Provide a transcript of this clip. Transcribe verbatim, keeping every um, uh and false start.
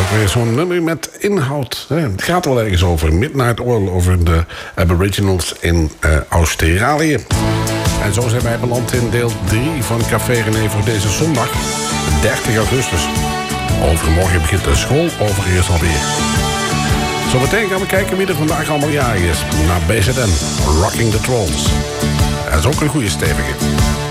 ook weer zo'n nummer met inhoud. Hè. Het gaat wel ergens over Midnight Oil, over de Aboriginals in uh, Australië. En zo zijn wij beland in deel drie van Café René voor deze zondag, dertig augustus. Overmorgen begint de school overigens alweer. Zometeen gaan we kijken wie er vandaag allemaal jarig is. Naar B Z N, Rocking the Trolls. Dat is ook een goede stevige.